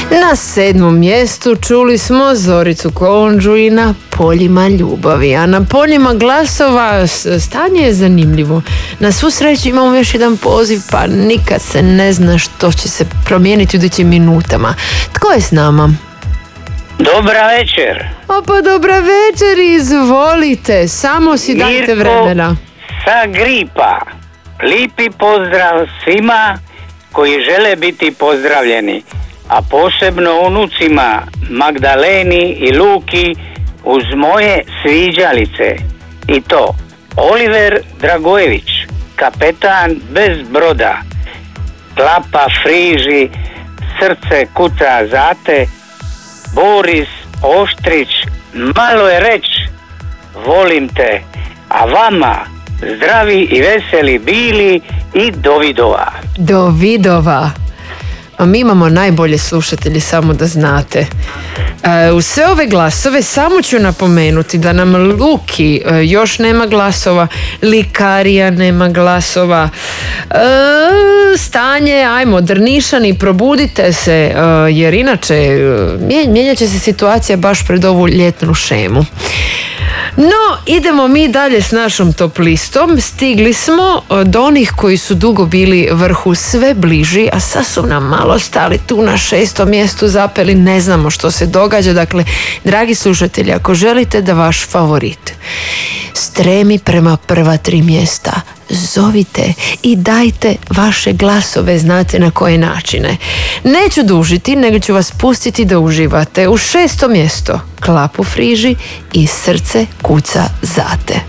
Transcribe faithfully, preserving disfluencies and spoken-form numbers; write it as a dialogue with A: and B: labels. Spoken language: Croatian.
A: Na sedmom mjestu čuli smo Zoricu Kolundžu i Na poljima ljubavi, a na poljima glasova stanje je zanimljivo. Na svu sreću imamo još jedan poziv, pa nikad se ne zna što će se promijeniti u idućim minutama. Tko je s nama?
B: Dobra večer.
A: O pa dobra večer, izvolite, samo si dajte vremena.
B: Sa Gripa. Lipi pozdrav svima koji žele biti pozdravljeni, a posebno unucima Magdaleni i Luki uz moje sviđalice. I to Oliver Dragojević, kapetan bez broda, Klapa friži, srce kuca zate, Boris Oštrić, malo je reć, volim te, a vama zdravi i veseli bili i do vidova.
A: Do vidova. A mi imamo najbolje slušatelje, samo da znate. E, u sve ove glasove samo ću napomenuti da nam Luki e, još nema glasova, Likarija nema glasova, e, stanje, ajmo, Drnišani, probudite se, e, jer inače e, mijenjat će se situacija baš pred ovu ljetnu šemu. No, idemo mi dalje s našom top listom. Stigli smo do onih koji su dugo bili vrhu sve bliži, a sad su nam malo stali tu na šestom mjestu, zapeli, ne znamo što se događa. Dakle, dragi slušatelji, ako želite da vaš favorit stremi prema prva tri mjesta, zovite i dajte vaše glasove, znate na koje načine. Neću dužiti, nego ću vas pustiti da uživate u šesto mjesto Klapu friži i Srce kuca zate.